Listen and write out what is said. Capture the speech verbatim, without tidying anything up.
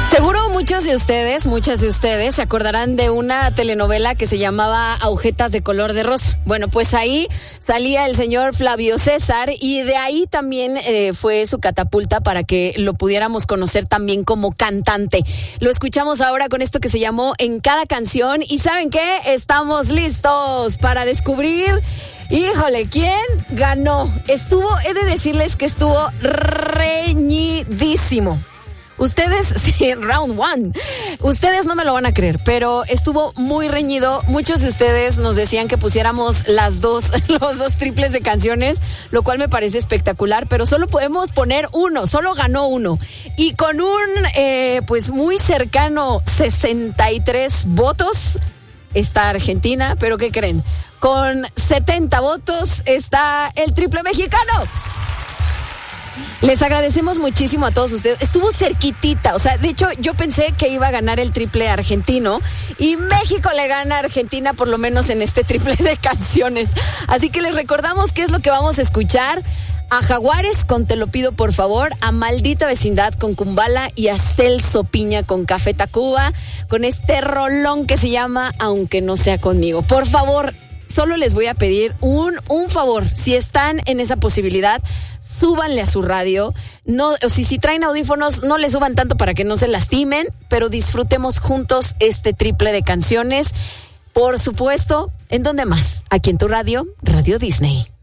Seguro muchos de ustedes, muchas de ustedes se acordarán de una telenovela que se llamaba Agujetas de color de rosa. Bueno, pues ahí salía el señor Flavio César y de ahí también eh, fue su catapulta para que lo pudiéramos conocer también como cantante. Lo escuchamos ahora con esto que se llamó En Cada Canción y ¿saben qué? Estamos listos para descubrir... Híjole, ¿quién ganó? Estuvo, he de decirles que estuvo reñidísimo. Ustedes, sí, round one. Ustedes no me lo van a creer, pero estuvo muy reñido. Muchos de ustedes nos decían que pusiéramos las dos, los dos triples de canciones, lo cual me parece espectacular, pero solo podemos poner uno, solo ganó uno. Y con un, eh, pues muy cercano sesenta y tres votos está Argentina, pero ¿qué creen? Con setenta votos está el triple mexicano. Les agradecemos muchísimo a todos ustedes. Estuvo cerquitita, o sea, de hecho yo pensé que iba a ganar el triple argentino y México le gana a Argentina por lo menos en este triple de canciones. Así que les recordamos qué es lo que vamos a escuchar. A Jaguares con Te lo pido por favor, a Maldita Vecindad con Kumbala y a Celso Piña con Café Tacuba, con este rolón que se llama Aunque no sea conmigo. Por favor, solo les voy a pedir un, un favor, si están en esa posibilidad, súbanle a su radio, no, o si, si traen audífonos, no le suban tanto para que no se lastimen, pero disfrutemos juntos este triple de canciones. Por supuesto, ¿en dónde más? Aquí en tu radio, Radio Disney.